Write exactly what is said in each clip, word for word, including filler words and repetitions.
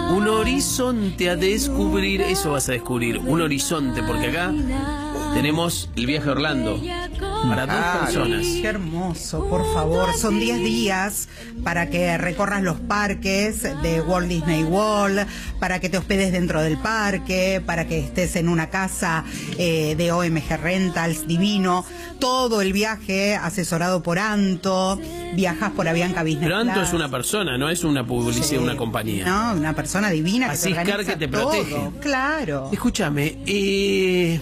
Un horizonte a descubrir, eso vas a descubrir, un horizonte, porque acá tenemos el viaje a Orlando para dos Ah, personas. Qué hermoso, por favor. Son diez días para que recorras los parques de Walt Disney World, para que te hospedes dentro del parque, para que estés en una casa eh, de O M G Rentals divino. Todo el viaje asesorado por Anto. Viajas por Avianca Business Pero Anto Class. es una persona, no es una publicidad, Sí. una compañía. No, una persona divina que Así te es, Car, organiza que te todo. protege. Claro. Escúchame, eh,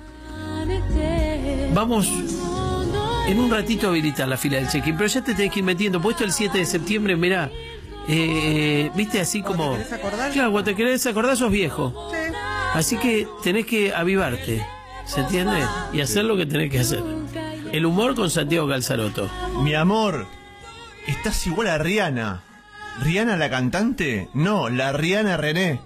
vamos en un ratito a habilitar la fila del check-in, pero ya te tenés que ir metiendo, puesto el siete de septiembre, mirá, eh, viste así Cuando como... te querés acordar. Claro, cuando te querés acordar sos viejo. Sí. Así que tenés que avivarte, ¿se entiende? Y hacer lo que tenés que hacer. El humor con Santiago Calzaroto. Mi amor, estás igual a Rihanna. ¿Rihanna la cantante? No, la Rihanna René.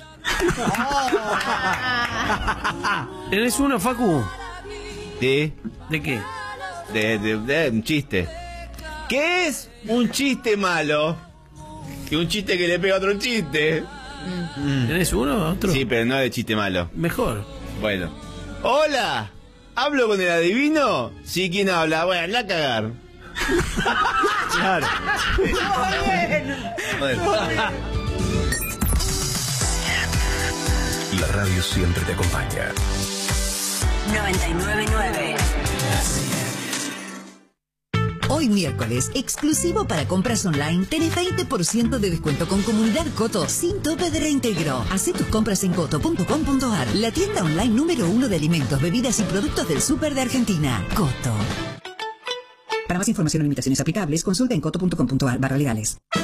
¿Tenés uno, Facu? Sí, ¿De qué? de, de, de un chiste. ¿Qué es un chiste malo? Que un chiste que le pega a otro chiste. ¿Tenés uno? ¿Otro? Sí, pero no de chiste malo. Mejor. Bueno. Hola, ¿hablo con el adivino? Sí, ¿quién habla? Bueno, anda a cagar. Claro. Joder. La radio siempre te acompaña. noventa y nueve punto nueve. Hoy miércoles, exclusivo para compras online, tenés veinte por ciento de descuento con Comunidad Coto sin tope de reintegro. Hacé tus compras en coto punto com punto ar, la tienda online número uno de alimentos, bebidas y productos del súper de Argentina. Coto. Para más información o limitaciones aplicables, consulta en coto punto com punto ar barra legales.